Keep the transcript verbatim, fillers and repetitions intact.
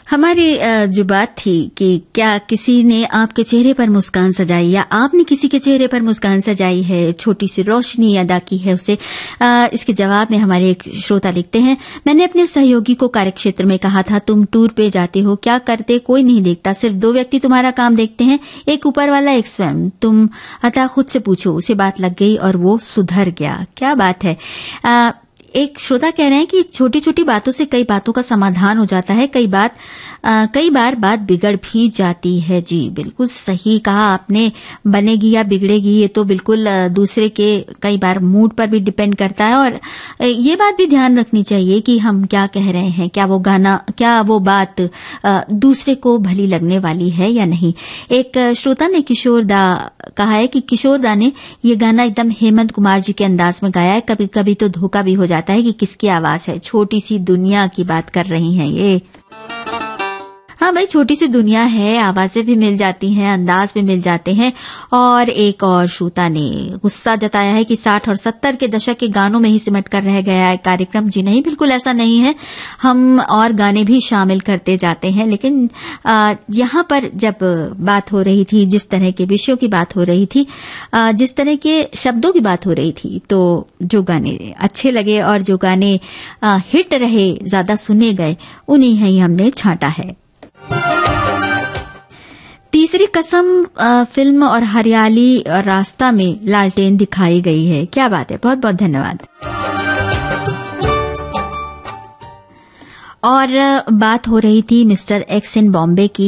हमारी जो बात थी कि क्या किसी ने आपके चेहरे पर मुस्कान सजाई या आपने किसी के चेहरे पर मुस्कान सजाई है, छोटी सी रोशनी अदा की है उसे। आ, इसके जवाब में हमारे एक श्रोता लिखते हैं, मैंने अपने सहयोगी को कार्यक्षेत्र में कहा था तुम टूर पे जाते हो, क्या करते कोई नहीं देखता, सिर्फ दो व्यक्ति तुम्हारा काम देखते हैं, एक ऊपर वाला एक स्वयं, तुम अतः खुद से पूछो। उसे बात लग गई और वो सुधर गया। क्या बात है। आ, एक श्रोता कह रहे हैं कि छोटी छोटी बातों से कई बातों का समाधान हो जाता है, कई बात आ, कई बार बात बिगड़ भी जाती है। जी बिल्कुल सही कहा आपने, बनेगी या बिगड़ेगी ये तो बिल्कुल दूसरे के कई बार मूड पर भी डिपेंड करता है। और ये बात भी ध्यान रखनी चाहिए कि हम क्या कह रहे हैं, क्या वो गाना, क्या वो बात आ, दूसरे को भली लगने वाली है या नहीं। एक श्रोता ने किशोर दा कहा है कि किशोर दा ने ये गाना एकदम हेमंत कुमार जी के अंदाज में गाया है, कभी कभी तो धोखा भी हो जाता है कि किसकी आवाज है। छोटी सी दुनिया की बात कर रही हैं ये। हाँ भाई, छोटी सी दुनिया है, आवाजें भी मिल जाती हैं, अंदाज भी मिल जाते हैं। और एक और श्रोता ने गुस्सा जताया है कि साठ और सत्तर के दशक के गानों में ही सिमट कर रह गया है कार्यक्रम। जी नहीं, बिल्कुल ऐसा नहीं है, हम और गाने भी शामिल करते जाते हैं। लेकिन आ, यहाँ पर जब बात हो रही थी, जिस तरह के विषयों की बात हो रही थी, आ, जिस तरह के शब्दों की बात हो रही थी, तो जो गाने अच्छे लगे और जो गाने आ, हिट रहे, ज्यादा सुने गए, उन्हीं ही हमने छांटा है। तीसरी कसम आ, फिल्म और हरियाली और रास्ता में लालटेन दिखाई गई है। क्या बात है, बहुत बहुत धन्यवाद। और बात हो रही थी मिस्टर एक्स इन बॉम्बे की।